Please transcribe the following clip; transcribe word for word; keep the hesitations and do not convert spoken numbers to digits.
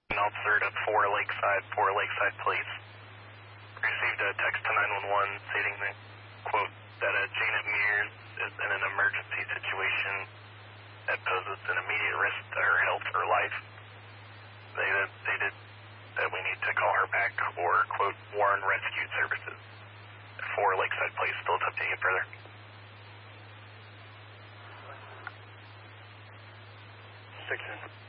An officer to four Lakeside, four Lakeside Police. Received a text to nine one one stating that, quote, that a Janet Mears is in an emergency situation that poses an immediate risk to her health or life. They stated that we need to call her back or, quote, warn rescue services. For Lakeside Police, still updating it further. Six.